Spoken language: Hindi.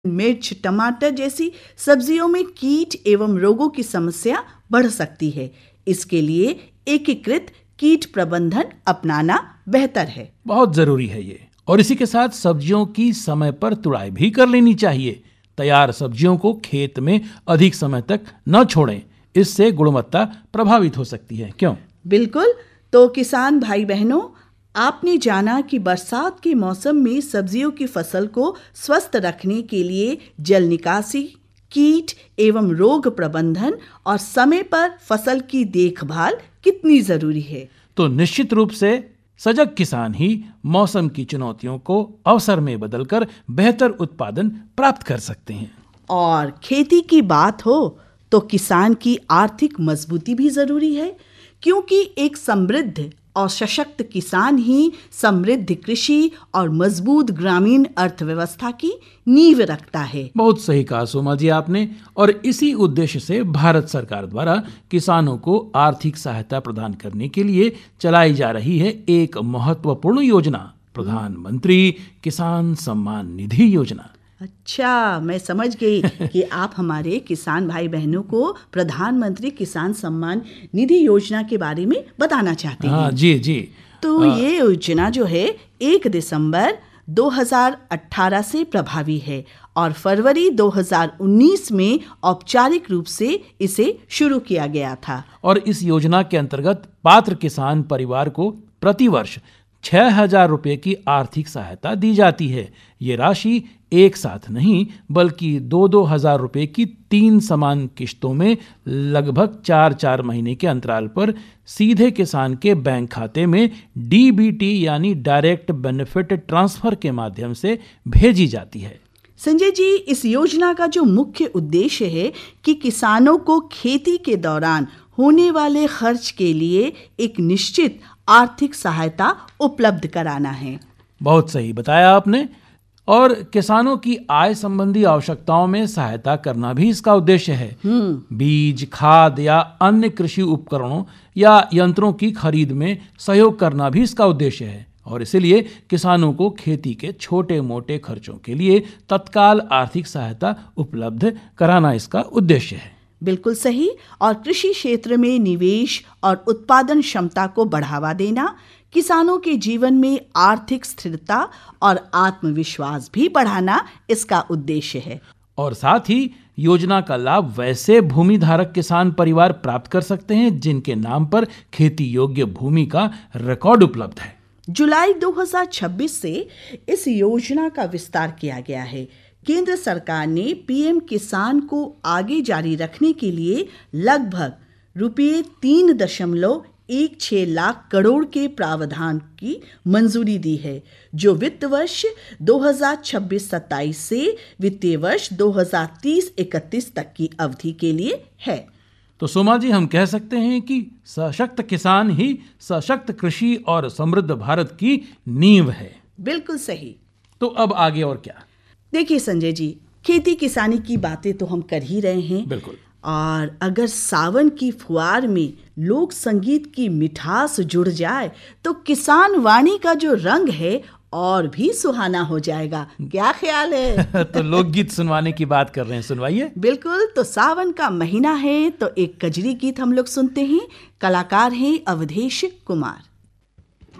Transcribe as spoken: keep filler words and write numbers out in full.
मिर्च, टमाटर जैसी सब्जियों में कीट एवं रोगों की समस्या बढ़ सकती है। इसके लिए एकीकृत कीट प्रबंधन अपनाना बेहतर है। बहुत जरूरी है ये। और इसी के साथ सब्जियों की समय पर तुड़ाई भी कर लेनी चाहिए। तैयार सब्जियों को खेत में अधिक समय तक न छोड़ें, इससे गुणवत्ता प्रभावित हो सकती है। क्यों? बिल्कुल। तो किसान भाई बहनों, आपने जाना कि बरसात के मौसम में सब्जियों की फसल को स्वस्थ रखने के लिए जल निकासी, कीट एवं रोग प्रबंधन और समय पर फसल की देखभाल कितनी जरूरी है। तो निश्चित रूप से सजग किसान ही मौसम की चुनौतियों को अवसर में बदलकर बेहतर उत्पादन प्राप्त कर सकते हैं। और खेती की बात हो तो किसान की आर्थिक मजबूती भी जरूरी है, क्योंकि एक समृद्ध और सशक्त किसान ही समृद्ध कृषि और मजबूत ग्रामीण अर्थव्यवस्था की नींव रखता है। बहुत सही कहा सोमा जी आपने। और इसी उद्देश्य से भारत सरकार द्वारा किसानों को आर्थिक सहायता प्रदान करने के लिए चलाई जा रही है एक महत्वपूर्ण योजना, प्रधानमंत्री किसान सम्मान निधि योजना। अच्छा, मैं समझ गई कि आप हमारे किसान भाई बहनों को प्रधानमंत्री किसान सम्मान निधि योजना के बारे में बताना चाहते हैं। हाँ जी जी। तो आ, ये योजना जो है एक दिसंबर दो हज़ार अठारह से प्रभावी है और फरवरी दो हज़ार उन्नीस में औपचारिक रूप से इसे शुरू किया गया था। और इस योजना के अंतर्गत पात्र किसान परिवार को प्रतिवर्ष छह हजार रुपये की आर्थिक सहायता दी जाती है। ये राशि एक साथ नहीं बल्कि दो दो हजार रुपये की तीन समान किश्तों में लगभग चार चार महीने के अंतराल पर सीधे किसान के बैंक खाते में डीबीटी यानी डायरेक्ट बेनिफिट ट्रांसफर के माध्यम से भेजी जाती है। संजय जी, इस योजना का जो मुख्य उद्देश्य है कि किसानों को खेती के दौरान होने वाले खर्च के लिए एक निश्चित आर्थिक सहायता उपलब्ध कराना है। बहुत सही बताया आपने। और किसानों की आय संबंधी आवश्यकताओं में सहायता करना भी इसका उद्देश्य है। बीज, खाद या अन्य कृषि उपकरणों या यंत्रों की खरीद में सहयोग करना भी इसका उद्देश्य है। और इसलिए किसानों को खेती के छोटे मोटे खर्चों के लिए तत्काल आर्थिक सहायता उपलब्ध कराना इसका उद्देश्य है। बिल्कुल सही। और कृषि क्षेत्र में निवेश और उत्पादन क्षमता को बढ़ावा देना, किसानों के जीवन में आर्थिक स्थिरता और आत्मविश्वास भी बढ़ाना इसका उद्देश्य है। और साथ ही योजना का लाभ वैसे भूमि धारक किसान परिवार प्राप्त कर सकते हैं जिनके नाम पर खेती योग्य भूमि का रिकॉर्ड उपलब्ध है। जुलाई दो हज़ार छब्बीस से इस योजना का विस्तार किया गया है। केंद्र सरकार ने पीएम किसान को आगे जारी रखने के लिए लगभग रुपये तीन दशमलव एक छह लाख करोड़ के प्रावधान की मंजूरी दी है, जो वित्त वर्ष दो हज़ार छब्बीस सत्ताईस से वित्तीय वर्ष दो हज़ार तीस इकतीस तक की अवधि के लिए है। तो सोमा जी, हम कह सकते हैं कि सशक्त किसान ही सशक्त कृषि और समृद्ध भारत की नींव है। बिल्कुल सही। तो अब आगे और क्या? देखिए संजय जी, खेती किसानी की बातें तो हम कर ही रहे हैं। बिल्कुल। और अगर सावन की फुहार में लोक संगीत की मिठास जुड़ जाए तो किसान वाणी का जो रंग है और भी सुहाना हो जाएगा। क्या ख्याल है? तो लोकगीत सुनवाने की बात कर रहे हैं, सुनवाइए। बिल्कुल। तो सावन का महीना है तो एक कजरी गीत हम लोग सुनते हैं। कलाकार हैं अवधेश कुमार।